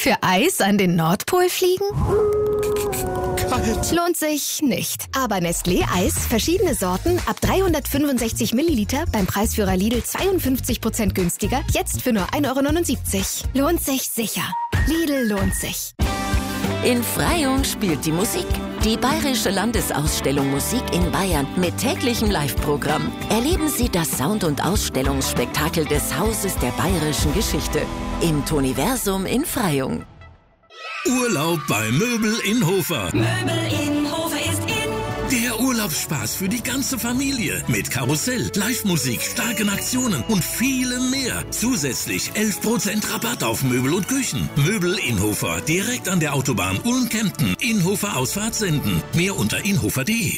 Für Eis an den Nordpol fliegen? Kalt. Lohnt sich nicht. Aber Nestlé Eis, verschiedene Sorten, ab 365 Milliliter, beim Preisführer Lidl 52% günstiger, jetzt für nur 1,79 €. Lohnt sich sicher. Lidl lohnt sich. In Freyung spielt die Musik. Die Bayerische Landesausstellung Musik in Bayern mit täglichem Live-Programm. Erleben Sie das Sound- und Ausstellungsspektakel des Hauses der bayerischen Geschichte im Toniversum in Freyung. Urlaub bei Möbel in Hofer. Möbel in Hofer ist in. Der Urlaubsspaß für die ganze Familie. Mit Karussell, Live-Musik, starken Aktionen und vielem mehr. Zusätzlich 11% Rabatt auf Möbel und Küchen. Möbel in Hofer, direkt an der Autobahn Ulm-Kempten. Inhofer Ausfahrt senden. Mehr unter inhofer.de.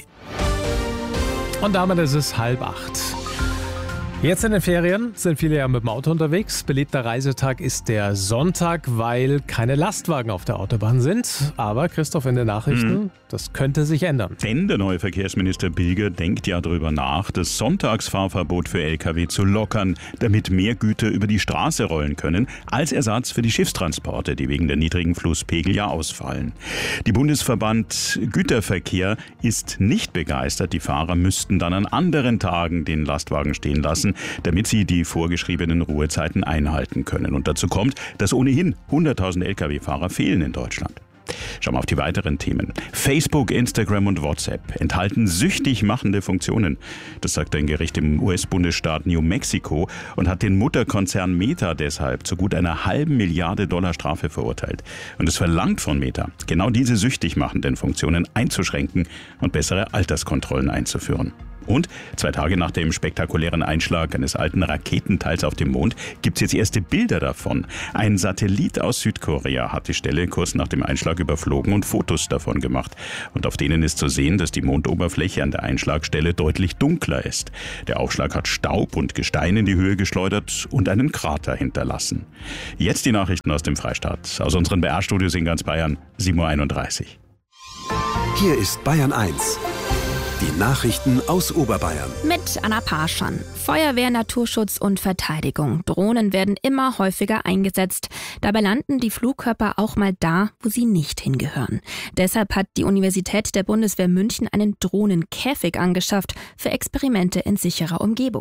Und damit ist es 7:30. Jetzt in den Ferien sind viele ja mit dem Auto unterwegs. Beliebter Reisetag ist der Sonntag, weil keine Lastwagen auf der Autobahn sind. Aber Christoph, in den Nachrichten, das könnte sich ändern. Denn der neue Verkehrsminister Bilger denkt ja darüber nach, das Sonntagsfahrverbot für Lkw zu lockern, damit mehr Güter über die Straße rollen können, als Ersatz für die Schiffstransporte, die wegen der niedrigen Flusspegel ja ausfallen. Die Bundesverband Güterverkehr ist nicht begeistert. Die Fahrer müssten dann an anderen Tagen den Lastwagen stehen lassen, damit sie die vorgeschriebenen Ruhezeiten einhalten können. Und dazu kommt, dass ohnehin 100.000 Lkw-Fahrer fehlen in Deutschland. Schauen wir auf die weiteren Themen. Facebook, Instagram und WhatsApp enthalten süchtig machende Funktionen. Das sagt ein Gericht im US-Bundesstaat New Mexico und hat den Mutterkonzern Meta deshalb zu gut einer $500 Milliarden Strafe verurteilt. Und es verlangt von Meta, genau diese süchtig machenden Funktionen einzuschränken und bessere Alterskontrollen einzuführen. Und 2 Tage nach dem spektakulären Einschlag eines alten Raketenteils auf dem Mond gibt es jetzt erste Bilder davon. Ein Satellit aus Südkorea hat die Stelle kurz nach dem Einschlag überflogen und Fotos davon gemacht. Und auf denen ist zu sehen, dass die Mondoberfläche an der Einschlagstelle deutlich dunkler ist. Der Aufschlag hat Staub und Gestein in die Höhe geschleudert und einen Krater hinterlassen. Jetzt die Nachrichten aus dem Freistaat. Aus unseren BR-Studios in ganz Bayern, 7:31 Uhr. Hier ist Bayern 1. Die Nachrichten aus Oberbayern. Mit Anna Parschan. Feuerwehr, Naturschutz und Verteidigung. Drohnen werden immer häufiger eingesetzt. Dabei landen die Flugkörper auch mal da, wo sie nicht hingehören. Deshalb hat die Universität der Bundeswehr München einen Drohnenkäfig angeschafft für Experimente in sicherer Umgebung.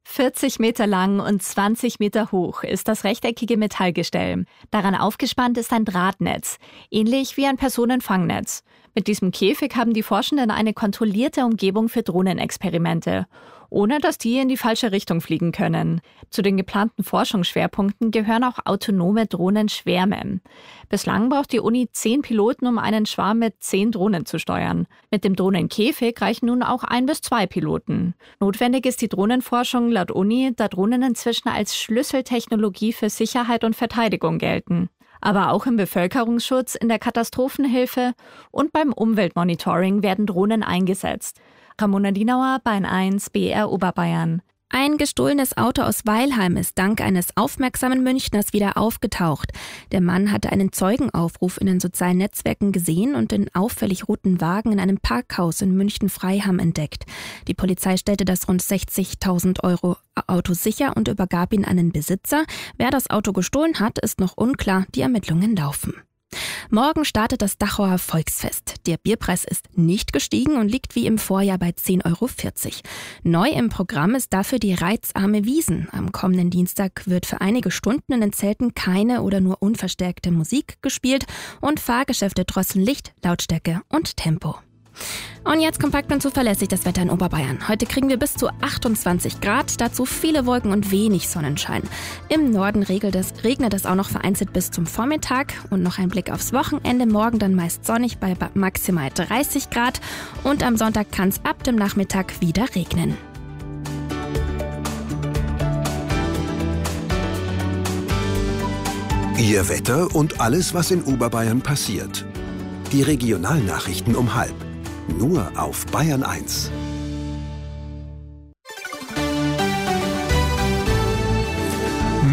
40 Meter lang und 20 Meter hoch ist das rechteckige Metallgestell. Daran aufgespannt ist ein Drahtnetz, ähnlich wie ein Personenfangnetz. Mit diesem Käfig haben die Forschenden eine kontrollierte Umgebung für Drohnenexperimente, ohne dass die in die falsche Richtung fliegen können. Zu den geplanten Forschungsschwerpunkten gehören auch autonome Drohnenschwärme. Bislang braucht die Uni 10 Piloten, um einen Schwarm mit 10 Drohnen zu steuern. Mit dem Drohnenkäfig reichen nun auch 1 bis 2 Piloten. Notwendig ist die Drohnenforschung laut Uni, da Drohnen inzwischen als Schlüsseltechnologie für Sicherheit und Verteidigung gelten. Aber auch im Bevölkerungsschutz, in der Katastrophenhilfe und beim Umweltmonitoring werden Drohnen eingesetzt. Ramona Dienauer, Bayern 1, BR Oberbayern. Ein gestohlenes Auto aus Weilheim ist dank eines aufmerksamen Münchners wieder aufgetaucht. Der Mann hatte einen Zeugenaufruf in den sozialen Netzwerken gesehen und den auffällig roten Wagen in einem Parkhaus in München-Freiham entdeckt. Die Polizei stellte das rund 60.000 € Auto sicher und übergab ihn an den Besitzer. Wer das Auto gestohlen hat, ist noch unklar. Die Ermittlungen laufen. Morgen startet das Dachauer Volksfest. Der Bierpreis ist nicht gestiegen und liegt wie im Vorjahr bei 10,40 €. Neu im Programm ist dafür die reizarme Wiesn. Am kommenden Dienstag wird für einige Stunden in den Zelten keine oder nur unverstärkte Musik gespielt und Fahrgeschäfte drosseln Licht, Lautstärke und Tempo. Und jetzt kompakt und zuverlässig das Wetter in Oberbayern. Heute kriegen wir bis zu 28 Grad, dazu viele Wolken und wenig Sonnenschein. Im Norden regnet es auch noch vereinzelt bis zum Vormittag. Und noch ein Blick aufs Wochenende. Morgen dann meist sonnig bei maximal 30 Grad. Und am Sonntag kann es ab dem Nachmittag wieder regnen. Ihr Wetter und alles, was in Oberbayern passiert. Die Regionalnachrichten um 12:30. Nur auf Bayern 1.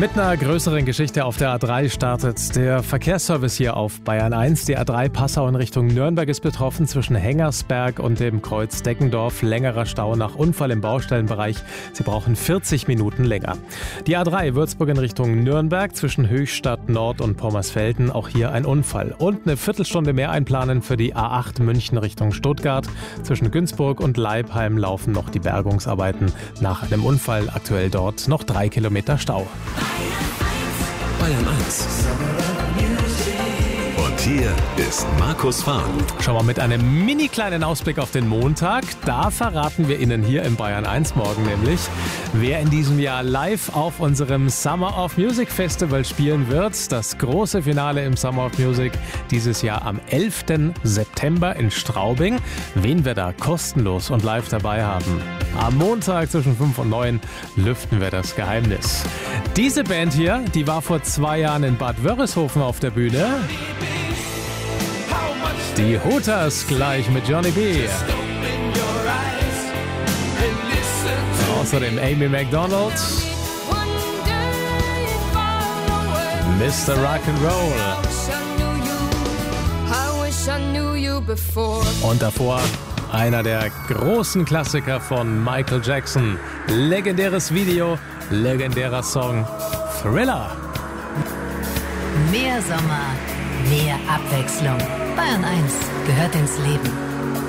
Mit einer größeren Geschichte auf der A3 startet der Verkehrsservice hier auf Bayern 1. Die A3 Passau in Richtung Nürnberg ist betroffen zwischen Hengersberg und dem Kreuz Deckendorf. Längerer Stau nach Unfall im Baustellenbereich. Sie brauchen 40 Minuten länger. Die A3 Würzburg in Richtung Nürnberg zwischen Höchstadt Nord und Pommersfelden. Auch hier ein Unfall. Und eine Viertelstunde mehr einplanen für die A8 München Richtung Stuttgart. Zwischen Günzburg und Leipheim laufen noch die Bergungsarbeiten nach einem Unfall. Aktuell dort noch 3 Kilometer Stau. Bayern 1. Und hier ist Markus Fahr. Schauen wir mit einem mini kleinen Ausblick auf den Montag. Da verraten wir Ihnen hier im Bayern 1 morgen nämlich, wer in diesem Jahr live auf unserem Summer of Music Festival spielen wird. Das große Finale im Summer of Music dieses Jahr am 11. September in Straubing. Wen wir da kostenlos und live dabei haben. Am Montag zwischen 5 und 9 lüften wir das Geheimnis. Diese Band hier, die war vor 2 Jahren in Bad Wörishofen auf der Bühne. Die Hooters gleich mit Johnny B. Außerdem Amy Macdonald. Mr. Rock'n'Roll. Und davor einer der großen Klassiker von Michael Jackson. Legendäres Video, legendärer Song, Thriller. Mehr Sommer, mehr Abwechslung. Bayern 1 gehört ins Leben.